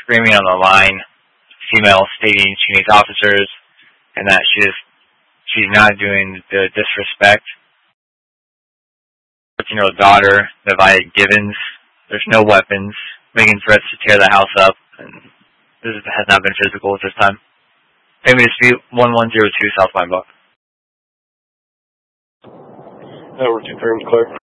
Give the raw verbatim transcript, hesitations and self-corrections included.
screaming on the line, female stating she needs officers, and that she just, she's not doing the disrespect. fourteen-year-old daughter, Nevada Gibbons. There's no weapons, making threats to tear the house up, and this has not been physical at this time. Payment dispute one one zero two South Pine Block. That were confirmed, Clark.